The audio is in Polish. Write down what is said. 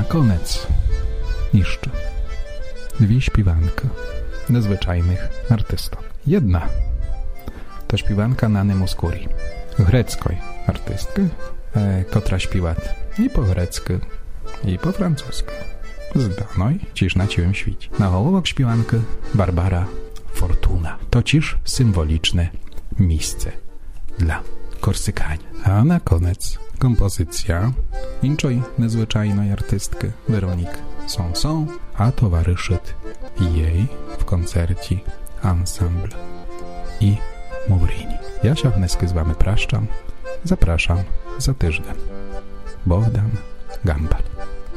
na koniec jeszcze dwie śpiewanki nadzwyczajnych artystok. Jedna to śpiewanka Nany Muskuri, greckiej artystki, która śpiewa i po grecku, i po francusku. Zdanej ciż na całym świecie. Na hołowok śpiewanki Barbara Fortuna. To ciż symboliczne miejsce dla Korsykania. A na koniec kompozycja inczej nadzwyczajnej artystki Weronique Sanson, a towarzyszyć jej w koncercie ensemble i Mowrini. Ja się z wami praszczam. Zapraszam za tydzień. Bogdan Gambal.